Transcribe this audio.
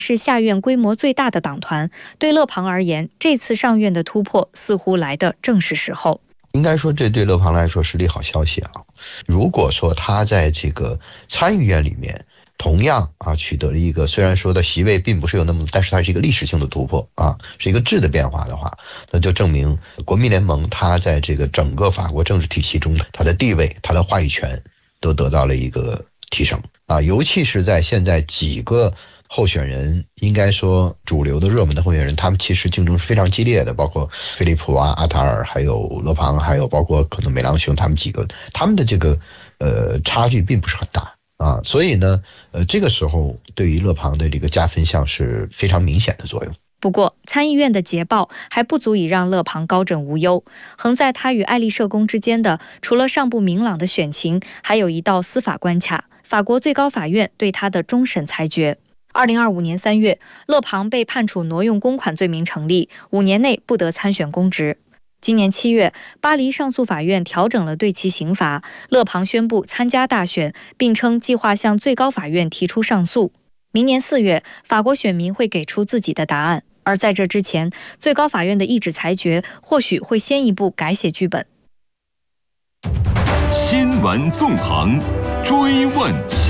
是下院规模最大的党团，对勒庞而言，这次上院的突破似乎来得正是时候。 应该说，这对勒庞来说是利好消息啊。如果说他在这个参议院里面同样取得了一个，虽然说的席位并不是有那么，但是它是一个历史性的突破啊，是一个质的变化的话，那就证明国民联盟它在这个整个法国政治体系中，它的地位、它的话语权都得到了一个提升啊，尤其是在现在几个候选人，应该说主流的热门的候选人，他们其实竞争是非常激烈的，包括菲利普阿塔尔，还有勒庞，还有包括可能梅朗雄，他们几个，他们的这个差距并不是很大啊，所以呢，这个时候对于勒庞的这个加分项是非常明显的作用。 不过，参议院的捷报还不足以让勒庞高枕无忧。横在他与爱丽舍宫之间的，除了尚不明朗的选情，还有一道司法关卡——法国最高法院对他的终审裁决。2025年3月，勒庞被判处挪用公款罪名成立，5年内不得参选公职。今年7月，巴黎上诉法院调整了对其刑罚，勒庞宣布参加大选，并称计划向最高法院提出上诉。明年4月，法国选民会给出自己的答案，而在这之前，最高法院的一纸裁决或许会先一步改写剧本。 新闻纵横，追问